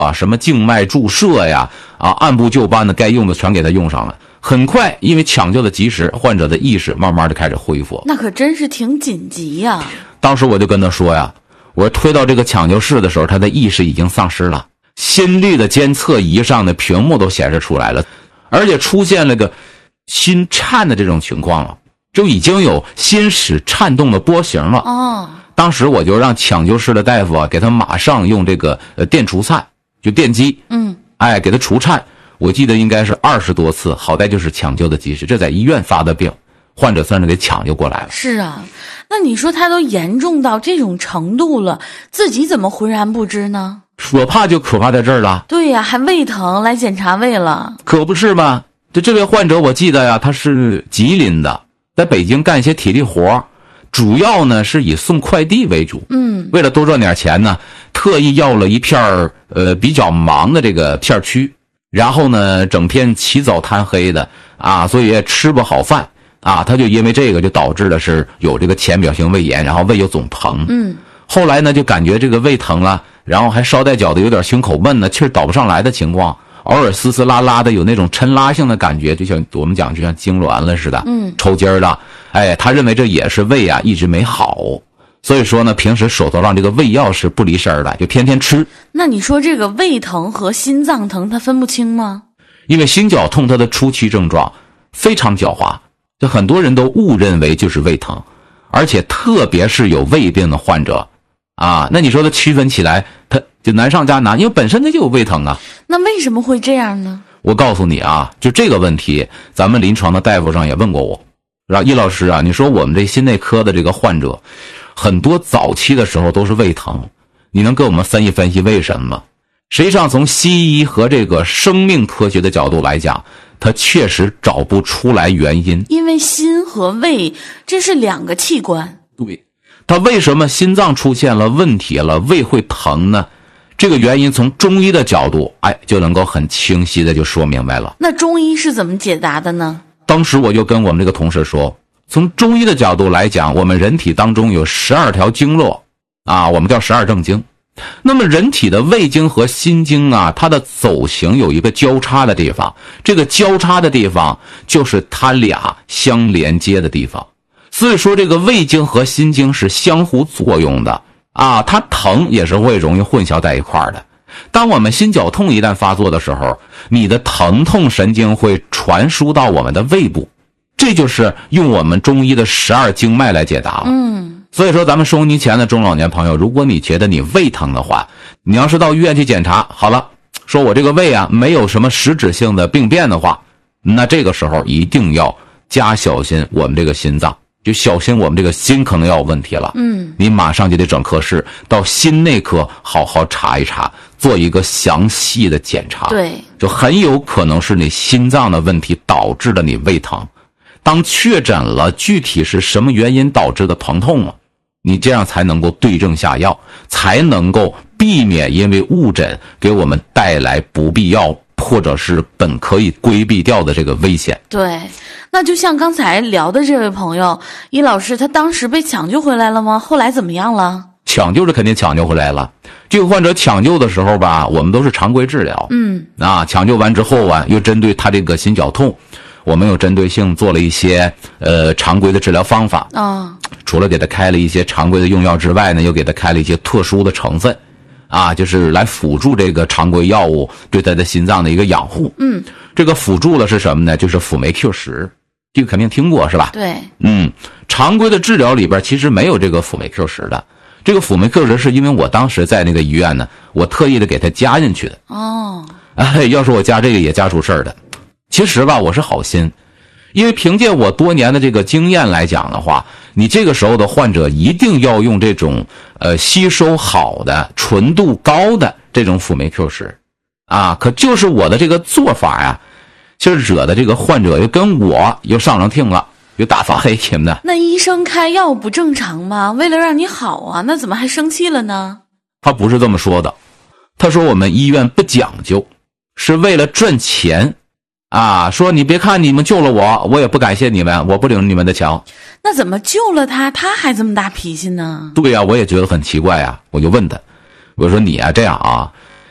啊，什么静脉注射呀，按部就班的该用的全给他用上了。很快，因为抢救的及时，患者的意识慢慢的开始恢复。 那可真是挺紧急呀。 当时我就跟他说呀，我说推到这个抢救室的时候，他的意识已经丧失了，心率的监测仪上的屏幕都显示出来了，而且出现了个心颤的这种情况了，就已经有心室颤动的波形了。 哦， 当时我就让抢救室的大夫给他马上用这个电除颤，就电击，给他除颤。我记得应该是20多次，好在就是抢救的及时，这在医院发的病，患者算是给抢救过来了。 是啊，那你说他都严重到这种程度了，自己怎么浑然不知呢？ 可怕就可怕在这儿了。 对呀，还胃疼来检查胃了。 可不是吗？这位患者我记得呀，他是吉林的，在北京干一些体力活，主要呢是以送快递为主。为了多赚点钱呢，特意要了一片比较忙的这个片区。然后呢，整天起早贪黑的所以也吃不好饭他就因为这个就导致的是有这个浅表性胃炎，然后胃又总疼。后来呢就感觉这个胃疼了，然后还捎带脚的有点胸口闷呢，气儿倒不上来的情况，偶尔丝丝拉拉的有那种抻拉性的痼觉，就像我们讲就像痉挛了似的，抽筋了。他认为这也是胃一直没好。所以说呢，平时手头上这个胃药是不离身的，就天天吃。那你说这个胃疼和心脏疼它分不清吗？ 因为心绞痛它的初期症状非常狡猾，就很多人都误认为就是胃疼，而且特别是有胃病的患者那你说他区分起来他就难上加难，因为本身他就有胃疼啊。 那为什么会这样呢？ 我告诉你就这个问题咱们临床的大夫上也问过我，然后易老师你说我们这心内科的这个患者很多早期的时候都是胃疼，你能给我们分析分析为什么吗？实际上从西医和这个生命科学的角度来讲，它确实找不出来原因。 因为心和胃这是两个器官。 对，它为什么心脏出现了问题了，胃会疼呢？这个原因从中医的角度就能够很清晰的就说明白了。 那中医是怎么解答的呢？ 当时我就跟我们这个同事说，从中医的角度来讲，我们人体当中有12条经络我们叫12正经。那么人体的胃经和心经它的走形有一个交叉的地方，这个交叉的地方就是它俩相连接的地方。所以说这个胃经和心经是相互作用的它疼也是会容易混淆在一块儿的。当我们心绞痛一旦发作的时候，你的疼痛神经会传输到我们的胃部，这就是用我们中医的12经脉来解答了。所以说咱们收音机前的中老年朋友，如果你觉得你胃疼的话，你要是到医院去检查好了，说我这个胃没有什么实质性的病变的话，那这个时候一定要加小心我们这个心脏，就小心我们这个心可能要有问题了。你马上就得整科室到心内科好好查一查，做一个详细的检查。 对， 就很有可能是你心脏的问题导致的你胃疼。当确诊了具体是什么原因导致的疼痛你这样才能够对症下药，才能够避免因为误诊给我们带来不必要或者是本可以规避掉的这个危险。 对，那就像刚才聊的这位朋友易老师，他当时被抢救回来了吗？后来怎么样了？ 抢救是肯定抢救回来了。这个患者抢救的时候我们都是常规治疗。抢救完之后又针对他这个心绞痛，我们有针对性做了一些常规的治疗方法。除了给他开了一些常规的用药之外呢，又给他开了一些特殊的成分就是来辅助这个常规药物对他的心脏的一个养护。这个辅助了是什么呢？就是辅酶 Q10，这个肯定听过是吧？ 对。 常规的治疗里边其实没有这个辅酶 Q10的。这个辅酶 Q10是因为我当时在那个医院呢，我特意的给他加进去的。要是我加这个也加出事儿的。其实我是好心，因为凭借我多年的这个经验来讲的话，你这个时候的患者一定要用这种吸收好的纯度高的这种辅酶 Q10可就是我的这个做法就惹的这个患者又跟我又上上听了，又大发黑心的。 那医生开药不正常吗？为了让你好那怎么还生气了呢？ 他不是这么说的，他说我们医院不讲究，是为了赚钱说你别看你们救了我，我也不感谢你们，我不领你们的情。 那怎么救了他还这么大脾气呢？ 对我也觉得很奇怪我就问他，我说你这样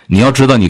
你要知道，你